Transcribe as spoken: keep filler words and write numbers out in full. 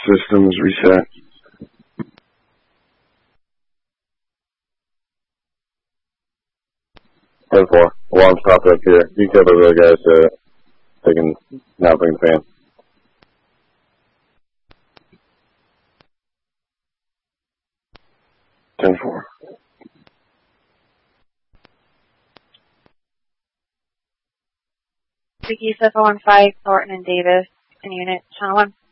Systems reset. ten four. Alarm stopped up here. You can tell the other guys uh, they can now bring the fan. ten four. Vicky seven one five, Thornton and Davis in unit, channel one.